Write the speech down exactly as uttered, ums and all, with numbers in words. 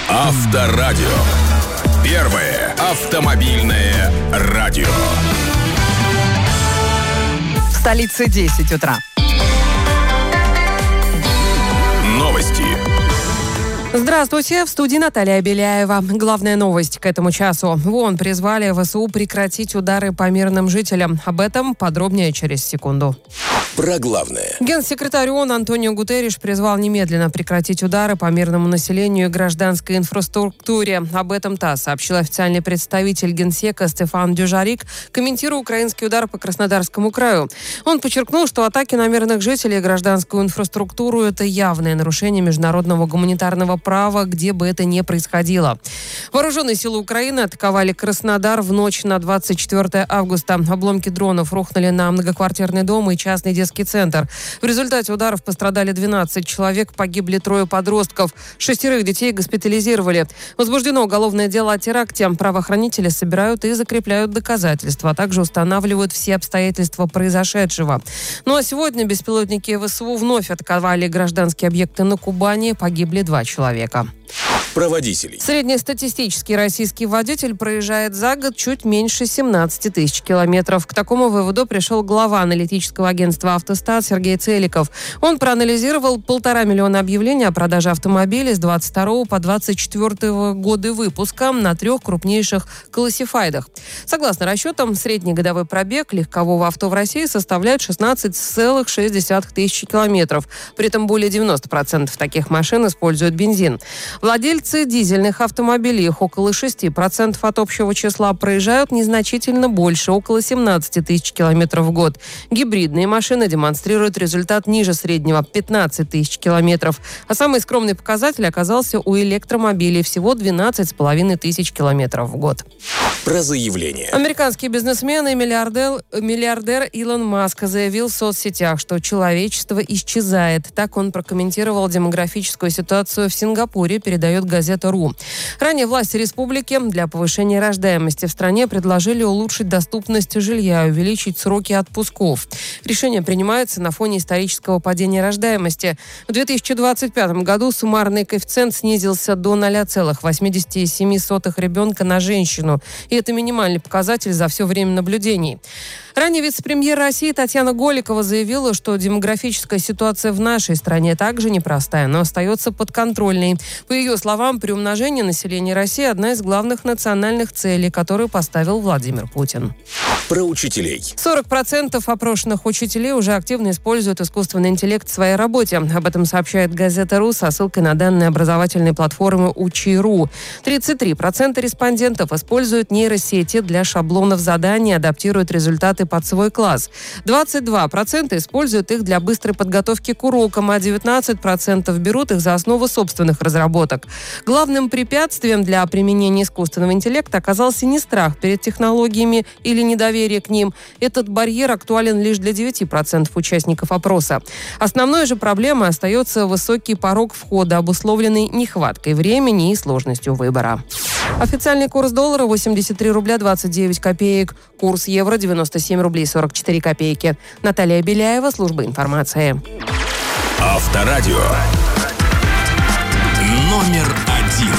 Авторадио. Первое автомобильное радио. В столице десять утра. Новости. Здравствуйте, в студии Наталья Беляева. Главная новость к этому часу. В ООН призвали ВСУ прекратить удары по мирным жителям. Об этом подробнее через секунду. Про главное. Генсекретарь ООН Антонио Гутерриш призвал немедленно прекратить удары по мирному населению и гражданской инфраструктуре. Об этом ТАСС сообщил официальный представитель Генсека Стефан Дюжарик, комментируя украинский удар по Краснодарскому краю. Он подчеркнул, что атаки на мирных жителей и гражданскую инфраструктуру – это явное нарушение международного гуманитарного права, где бы это ни происходило. Вооруженные силы Украины атаковали Краснодар в ночь на двадцать четвёртое августа. Обломки дронов рухнули на многоквартирный дом и частный детский центр. В результате ударов пострадали двенадцать человек, погибли трое подростков. Шестерых детей госпитализировали. Возбуждено уголовное дело о теракте. Правоохранители собирают и закрепляют доказательства, а также устанавливают все обстоятельства произошедшего. Ну а сегодня беспилотники ВСУ вновь атаковали гражданские объекты на Кубани. Погибли два человека. Про водителей. Среднестатистический российский водитель проезжает за год чуть меньше семнадцать тысяч километров. К такому выводу пришел глава аналитического агентства «Автостат» Сергей Целиков. Он проанализировал полтора миллиона объявлений о продаже автомобилей с двадцать второго по двадцать четвёртый годы выпуска на трех крупнейших классифайдах. Согласно расчетам, средний годовой пробег легкового авто в России составляет шестнадцать целых шесть десятых тысячи километров. При этом более девяносто процентов таких машин используют бензин. Владельцы дизельных автомобилей, их около шесть процентов от общего числа, проезжают незначительно больше, около семнадцать тысяч километров в год. Гибридные машины демонстрируют результат ниже среднего – пятнадцать тысяч километров. А самый скромный показатель оказался у электромобилей – всего двенадцать с половиной тысяч километров в год. Про заявление. Американский бизнесмен и миллиардер, миллиардер Илон Маск заявил в соцсетях, что человечество исчезает. Так он прокомментировал демографическую ситуацию в Сингапуре, передает газета РУ. Ранее власти республики для повышения рождаемости в стране предложили улучшить доступность жилья и увеличить сроки отпусков. Решение принимается на фоне исторического падения рождаемости. В две тысячи двадцать пятом году суммарный коэффициент снизился до ноль целых восемьдесят семь сотых ребенка на женщину. И это минимальный показатель за все время наблюдений. Ранее вице-премьер России Татьяна Голикова заявила, что демографическая ситуация в нашей стране также непростая, но остается подконтрольной. По ее словам, приумножение населения России – одна из главных национальных целей, которую поставил Владимир Путин. Про учителей. сорок процентов опрошенных учителей уже активно используют искусственный интеллект в своей работе. Об этом сообщает газета РУ со ссылкой на данные образовательной платформы Учи.ру. тридцать три процента респондентов используют нейросети для шаблонов заданий и адаптируют результаты под свой класс. двадцать два процента используют их для быстрой подготовки к урокам, а девятнадцать процентов берут их за основу собственных разработок. Главным препятствием для применения искусственного интеллекта оказался не страх перед технологиями или недоверие к ним. Этот барьер актуален лишь для девяти процентов участников опроса. Основной же проблемой остается высокий порог входа, обусловленный нехваткой времени и сложностью выбора. Официальный курс доллара восемьдесят три рубля двадцать девять копеек. Курс евро девяносто семь рублей сорок четыре копейки. Наталья Беляева, служба информации. Авторадио. Номер